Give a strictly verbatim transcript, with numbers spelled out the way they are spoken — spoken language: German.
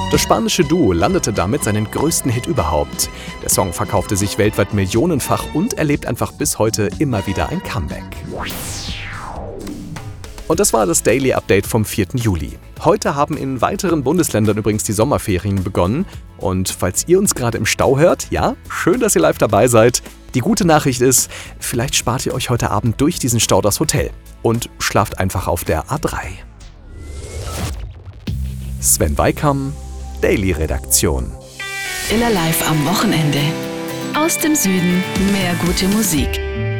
Das spanische Duo landete damit seinen größten Hit überhaupt. Der Song verkaufte sich weltweit millionenfach und erlebt einfach bis heute immer wieder ein Comeback. Und das war das Daily Update vom vierten Juli. Heute haben in weiteren Bundesländern übrigens die Sommerferien begonnen. Und falls ihr uns gerade im Stau hört, ja, schön, dass ihr live dabei seid. Die gute Nachricht ist, vielleicht spart ihr euch heute Abend durch diesen Stau das Hotel und schlaft einfach auf der A drei. Sven Weikam, Daily Redaktion. Iller Live am Wochenende. Aus dem Süden mehr gute Musik.